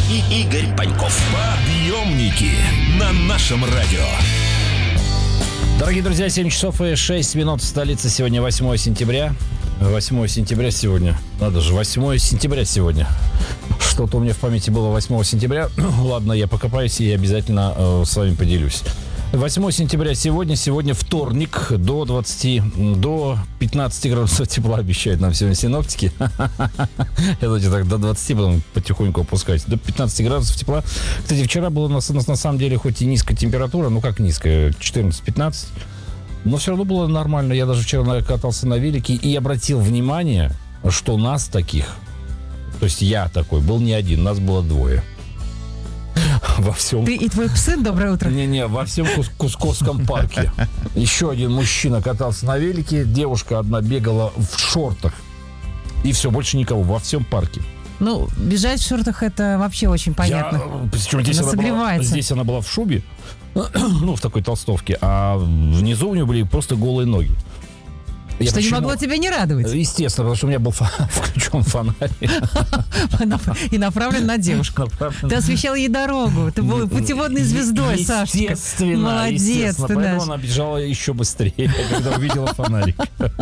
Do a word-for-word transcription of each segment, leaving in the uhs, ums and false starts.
и Игорь Паньков. Подъемники на нашем радио. Дорогие друзья, семь часов и шесть минут в столице. Сегодня восьмое сентября. восьмое сентября сегодня. Надо же, восьмое сентября сегодня. Что-то у меня в памяти было восьмое сентября. Ладно, я покопаюсь и обязательно э, с вами поделюсь. восьмое сентября сегодня. Сегодня вторник. До двадцати, до пятнадцати градусов тепла обещают нам сегодня синоптики. Это так до двадцати, потом потихоньку опускается. До пятнадцати градусов тепла. Кстати, вчера была на, на, на самом деле хоть и низкая температура, ну как низкая, четырнадцать-пятнадцать. Но все равно было нормально. Я даже вчера катался на велике и обратил внимание, что нас таких, то есть я такой, был не один, нас было двое. Во всем... Ты и твой сын, доброе утро. Не-не, во всем Кус- Кусковском парке. Еще один мужчина катался на велике, девушка одна бегала в шортах. И все, больше никого, во всем парке. Ну, бежать в шортах — это вообще очень понятно. Я, причем здесь она, была, здесь она была в шубе, ну, в такой толстовке, а внизу у нее были просто голые ноги. Я что почему? Не могло тебя не радовать? Естественно, потому что у меня был фа- включен фонарь. И направлен на девушку. Ты освещал ей дорогу. Ты был путеводной звездой, Сашка. Естественно. Молодец, естественно. ты Поэтому наш. она бежала еще быстрее, когда увидела фонарик.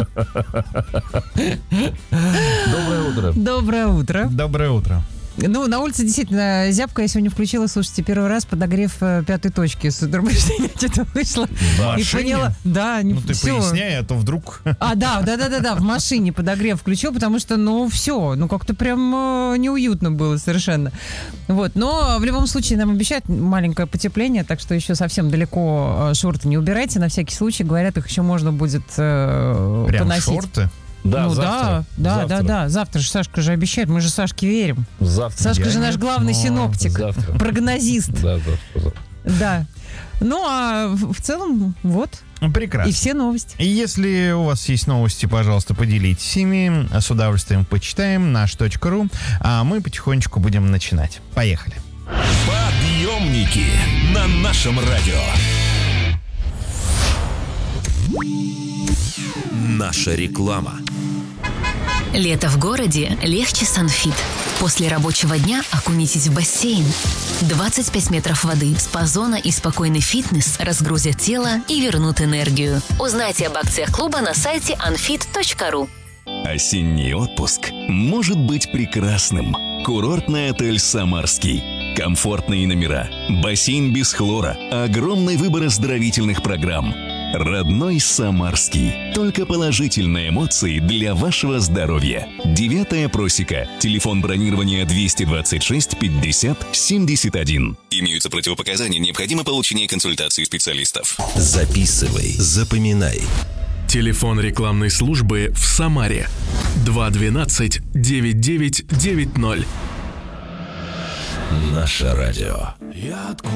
Доброе утро. Доброе утро. Доброе утро. Ну, на улице действительно зябко. Я сегодня включила, слушайте, первый раз подогрев э, пятой точки с утробуждения. Что-то вышло. В И машине? поняла. Да, не Ну ты все. поясняй, а то вдруг... А, да, да, да, да, да, в машине подогрев включил, потому что, ну, все, ну, как-то прям э, неуютно было совершенно. Вот, но в любом случае нам обещают маленькое потепление, так что еще совсем далеко э, шорты не убирайте, на всякий случай, говорят, их еще можно будет э, Прям поносить. шорты? Да, ну завтра. да, да, завтра. да, да, завтра же Сашка же обещает, мы же Сашке верим. Завтра. Сашка Я же наш нет, главный но синоптик, завтра. прогнозист. Да, завтра, завтра. Да. Ну, а в, в целом, вот, Прекрасно. и все новости. И если у вас есть новости, пожалуйста, поделитесь ими. С удовольствием почитаем. наш точка ру. А мы потихонечку будем начинать. Поехали. Подъемники на нашем радио. Наша реклама. Лето в городе легче Санфит. После рабочего дня окунитесь в бассейн. двадцать пять метров воды, спа-зона и спокойный фитнес разгрузят тело и вернут энергию. Узнайте об акциях клуба на сайте анфит точка ру. Осенний отпуск может быть прекрасным. Курортный отель «Самарский». Комфортные номера, бассейн без хлора, огромный выбор оздоровительных программ. Родной Самарский. Только положительные эмоции для вашего здоровья. Девятая просека. Телефон бронирования двести двадцать шесть пятьдесят семьдесят один. Имеются противопоказания. Необходимо получение консультации специалистов. Записывай, запоминай. Телефон рекламной службы в Самаре. два двенадцать девять девять девять ноль. Наше радио.